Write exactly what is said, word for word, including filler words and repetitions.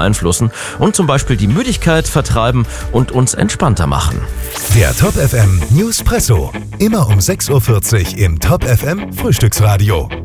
beeinflussen und zum Beispiel die Müdigkeit vertreiben und uns entspannter machen. Der Top F M Newspresso. Immer um sechs Uhr vierzig im Top F M Frühstücksradio.